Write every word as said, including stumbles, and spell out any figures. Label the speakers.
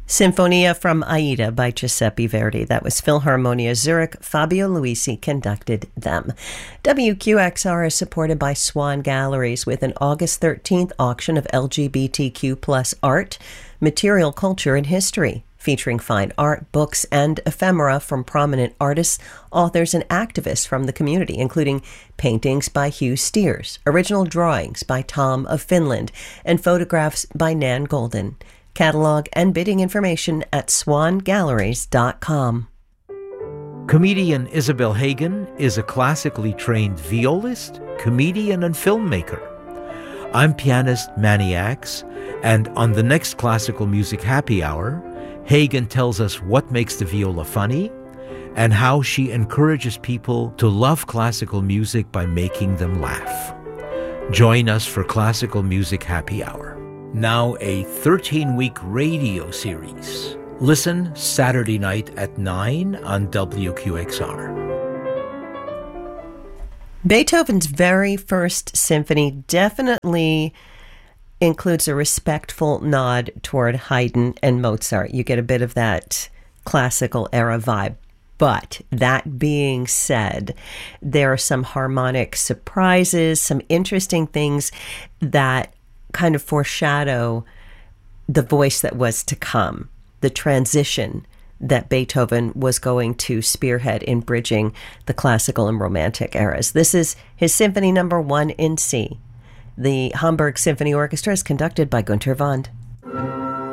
Speaker 1: Sinfonia from Aida by Giuseppe Verdi. That was Philharmonia Zurich. Fabio Luisi conducted them. W Q X R is supported by Swan Galleries with an August thirteenth auction of L G B T Q plus art, material, culture, and history, featuring fine art, books, and ephemera from prominent artists, authors, and activists from the community, including paintings by Hugh Steers, original drawings by Tom of Finland, and photographs by Nan Golden. Catalog and bidding information at swan galleries dot com.
Speaker 2: Comedian Isabel Hagen is a classically trained violist, comedian, and filmmaker. I'm pianist Manny Axe, and on the next Classical Music Happy Hour, Hagen tells us what makes the viola funny and how she encourages people to love classical music by making them laugh. Join us for Classical Music Happy Hour. Now a thirteen-week radio series. Listen Saturday night at nine on W Q X R.
Speaker 1: Beethoven's very first symphony definitely includes a respectful nod toward Haydn and Mozart. You get a bit of that classical era vibe. But that being said, there are some harmonic surprises, some interesting things that kind of foreshadow the voice that was to come, the transition that Beethoven was going to spearhead in bridging the classical and romantic eras. This is his Symphony Number One in C. The Hamburg Symphony Orchestra is conducted by Günter Wand.